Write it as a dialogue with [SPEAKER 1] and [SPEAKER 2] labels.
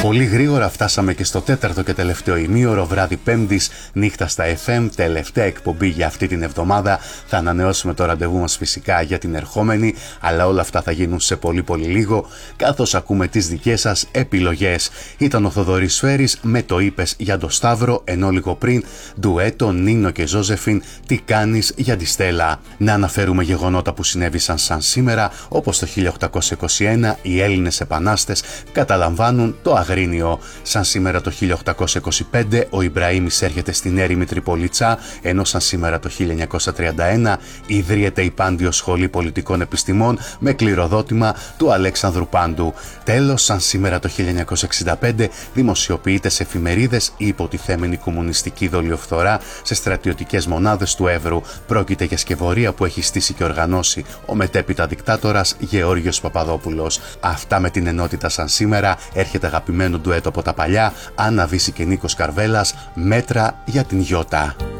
[SPEAKER 1] Πολύ γρήγορα φτάσαμε και στο τέταρτο και τελευταίο ημίωρο, βράδυ Πέμπτης, νύχτα στα FM, τελευταία εκπομπή για αυτή την εβδομάδα. Θα ανανεώσουμε το ραντεβού μας φυσικά για την ερχόμενη, αλλά όλα αυτά θα γίνουν σε πολύ λίγο, καθώς ακούμε τις δικές σας επιλογές. Ήταν ο Θοδωρής Σφαίρης με το είπες για το Σταύρο, ενώ λίγο πριν ντουέτο Νίνο και Ζώζεφιν, τι κάνεις για τη Στέλλα. Να αναφέρουμε γεγονότα που συνέβησαν σαν σήμερα, όπως το 1821 οι Έλληνες επανάστες καταλαμβάνουν το Αγρίνιο. Σαν σήμερα το 1825 ο Ιμπραήμις έρχεται στην έρημη Τριπολιτσά, ενώ σαν σήμερα το 1931 ιδρύεται η Πάντιο Σχολή Πολιτικών Επιστημών με κληροδότημα του Αλέξανδρου Πάντου. Τέλος, σαν σήμερα το 1965 δημοσιοποιείται σε εφημερίδες η υποτιθέμενη κομμουνιστική δολιοφθορά σε στρατιωτικές μονάδες του Εύρου. Πρόκειται για σκευωρία που έχει στήσει και οργανώσει ο μετέπειτα δικτάτορας Γεώργιος Παπαδόπουλος. Αυτά με την ενότητα σαν σήμερα. Έρχεται αγαπημένο ντουέτο από τα παλιά, Άννα Βύση και Νίκος Καρβέλας, μέτρα για την Γιώτα.